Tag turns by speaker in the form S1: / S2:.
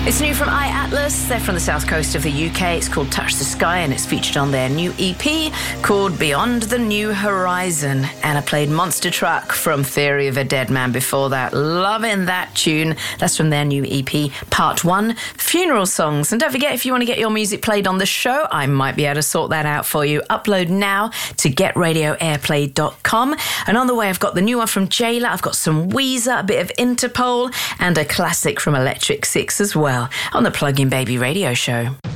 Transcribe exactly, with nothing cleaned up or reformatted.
S1: It's new from iAtlas. They're from the south coast of the U K. It's called Touch the Sky, and it's featured on their new E P called Beyond the New Horizon. And I played Monster Truck from Theory of a Dead Man before that. Loving that tune. That's from their new E P, Part one, Funeral Songs. And don't forget, if you want to get your music played on the show, I might be able to sort that out for you. Upload now to get radio airplay dot com. And on the way, I've got the new one from Jayla. I've got some Weezer, a bit of Interpol, and a classic from Electric Six as well on the Plug-in Baby Radio Show.